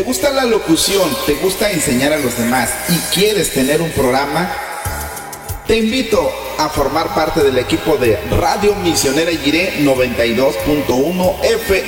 gusta la locución, te gusta enseñar a los demás y quieres tener un programa? Te invito a formar parte del equipo de Radio Misionera Jiré 92.1 FM.